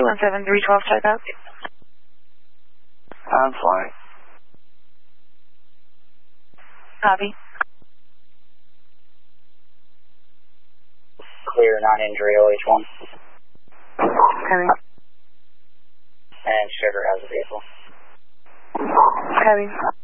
217-312, check out. I'm fine. Copy. Clear, non-injury, OH1. Copy. And Sugar has a vehicle. Copy.